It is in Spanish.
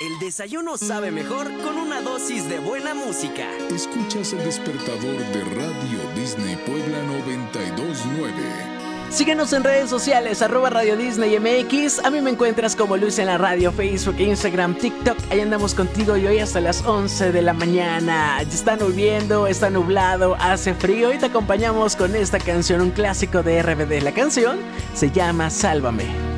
El desayuno sabe mejor con una dosis de buena música. Escuchas el despertador de Radio Disney Puebla 929. Síguenos en redes sociales, @Radio Disney MX. A mí me encuentras como Luis en la radio, Facebook, Instagram, TikTok. Ahí andamos contigo y hoy hasta las 11 de la mañana. Está lloviendo, está nublado, hace frío y te acompañamos con esta canción, un clásico de RBD. La canción se llama Sálvame.